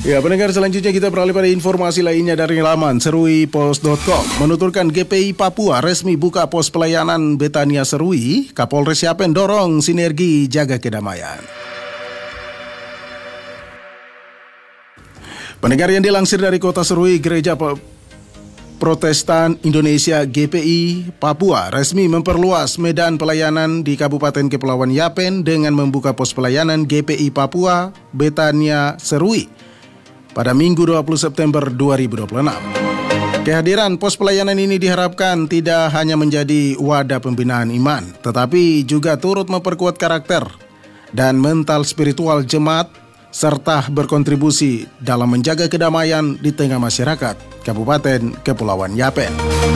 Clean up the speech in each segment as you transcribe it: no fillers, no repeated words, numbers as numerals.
Ya, pendengar, selanjutnya kita beralih pada informasi lainnya dari laman seruipos.com. Menuturkan GPI Papua resmi buka pos pelayanan Betania Serui, Kapolres Yapen dorong sinergi jaga kedamaian. Pendengar, yang dilansir dari Kota Serui, Gereja Protestan Indonesia GPI Papua resmi memperluas medan pelayanan di Kabupaten Kepulauan Yapen dengan membuka pos pelayanan GPI Papua Betania Serui pada Minggu 20 September 2026. Kehadiran pos pelayanan ini diharapkan tidak hanya menjadi wadah pembinaan iman, tetapi juga turut memperkuat karakter dan mental spiritual jemaat serta berkontribusi dalam menjaga kedamaian di tengah masyarakat Kabupaten Kepulauan Yapen.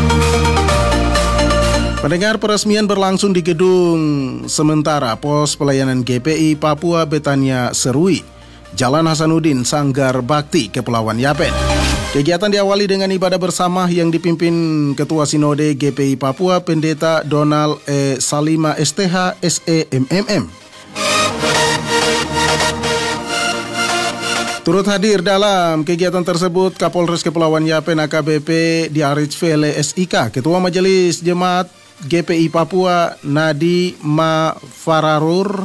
Pendengar, peresmian berlangsung di gedung sementara pos pelayanan GPI Papua Betania Serui, Jalan Hasanuddin, Sanggar Bakti, Kepulauan Yapen. Kegiatan diawali dengan ibadah bersama yang dipimpin Ketua Sinode GPI Papua Pendeta Donald E. Salima STH SEMMM. Turut hadir dalam kegiatan tersebut Kapolres Kepulauan Yapen AKBP Diarich Vele SIK, Ketua Majelis Jemaat GPI Papua Nadi Ma Fararur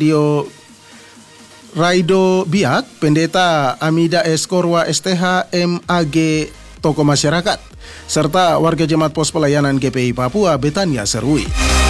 Raido Biak, Pendeta Amida Eskorwa STH MAG, tokoh masyarakat, serta warga jemaat pos pelayanan GPI Papua Betania Serui.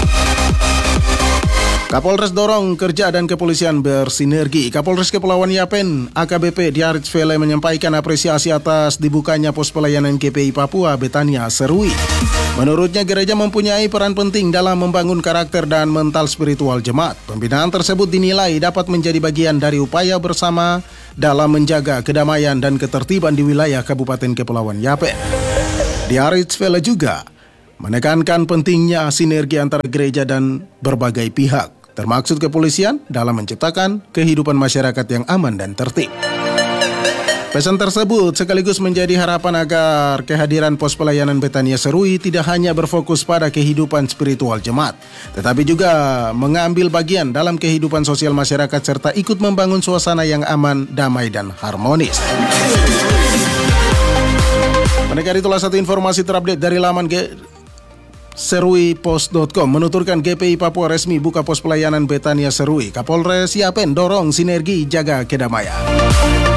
Kapolres dorong kerja dan kepolisian bersinergi. Kapolres Kepulauan Yapen AKBP Diarich Vele menyampaikan apresiasi atas dibukanya pos pelayanan GPI Papua Betania Serui. Menurutnya, gereja mempunyai peran penting dalam membangun karakter dan mental spiritual jemaat. Pembinaan tersebut dinilai dapat menjadi bagian dari upaya bersama dalam menjaga kedamaian dan ketertiban di wilayah Kabupaten Kepulauan Yapen. Diarich Vele juga menekankan pentingnya sinergi antara gereja dan berbagai pihak, termasuk kepolisian, dalam menciptakan kehidupan masyarakat yang aman dan tertib. Pesan tersebut sekaligus menjadi harapan agar kehadiran pos pelayanan Betania Serui tidak hanya berfokus pada kehidupan spiritual jemaat, tetapi juga mengambil bagian dalam kehidupan sosial masyarakat serta ikut membangun suasana yang aman, damai, dan harmonis. Pendengar, itulah satu informasi terupdate dari laman seruipos.com. Menuturkan GPI Papua resmi buka pos pelayanan Betania Serui. Kapolres Yapen dorong sinergi jaga kedamaian.